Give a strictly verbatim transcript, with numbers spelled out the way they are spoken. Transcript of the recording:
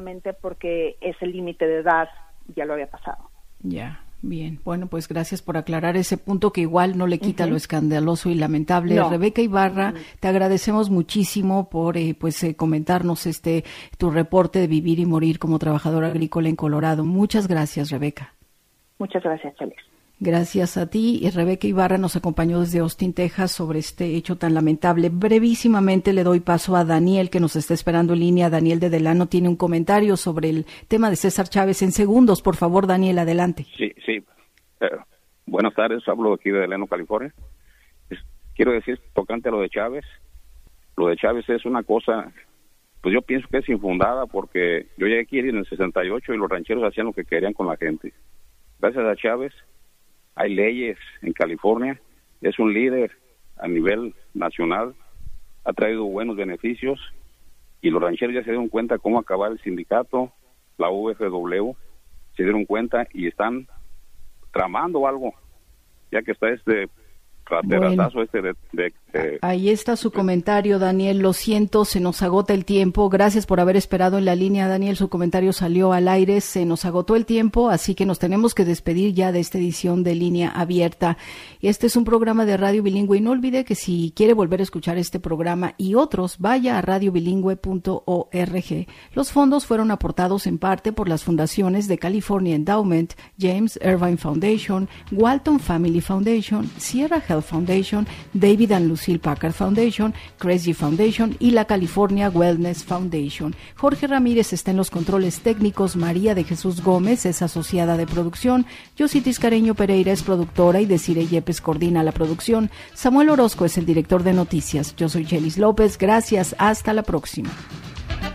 solamente porque ese límite de edad ya lo había pasado. Ya. Bien, bueno, pues gracias por aclarar ese punto que igual no le quita uh-huh. lo escandaloso y lamentable. No. Rebeca Ibarra, uh-huh. te agradecemos muchísimo por eh, pues eh, comentarnos este tu reporte de vivir y morir como trabajadora agrícola en Colorado. Muchas gracias, Rebeca. Muchas gracias, Alex. Gracias a ti. Y Rebeca Ibarra nos acompañó desde Austin, Texas, sobre este hecho tan lamentable. Brevísimamente le doy paso a Daniel, que nos está esperando en línea. Daniel de Delano tiene un comentario sobre el tema de César Chávez. En segundos, por favor, Daniel, adelante. Sí, sí. Eh, buenas tardes, hablo aquí de Delano, California. Es, quiero decir, tocante a lo de Chávez, lo de Chávez es una cosa, pues yo pienso que es infundada, porque yo llegué aquí en el sesenta y ocho y los rancheros hacían lo que querían con la gente. Gracias a Chávez hay leyes en California, es un líder a nivel nacional, ha traído buenos beneficios y los rancheros ya se dieron cuenta cómo acabar el sindicato, la U F W, se dieron cuenta y están tramando algo, ya que está este raterazazo bueno, este de, de, de... Ahí está su comentario, Daniel. Lo siento, se nos agota el tiempo. Gracias por haber esperado en la línea, Daniel. Su comentario salió al aire. Se nos agotó el tiempo, así que nos tenemos que despedir ya de esta edición de Línea Abierta. Este es un programa de Radio Bilingüe y no olvide que si quiere volver a escuchar este programa y otros, vaya a radio bilingüe punto org. Los fondos fueron aportados en parte por las fundaciones de California Endowment, James Irvine Foundation, Walton Family Foundation, Sierra Health Foundation, David and Lucille Packard Foundation, Cresgy Foundation y la California Wellness Foundation. Jorge Ramírez está en los controles técnicos, María de Jesús Gómez es asociada de producción, Yositis Careño Pereira es productora y Desiree Yepes coordina la producción, Samuel Orozco es el director de noticias. Yo soy Chelis López, gracias, hasta la próxima.